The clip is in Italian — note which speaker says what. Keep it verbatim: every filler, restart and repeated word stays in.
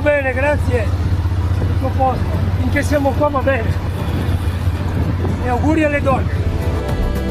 Speaker 1: bene, grazie. Tutto a posto. Finché siamo qua va bene. E auguri alle donne.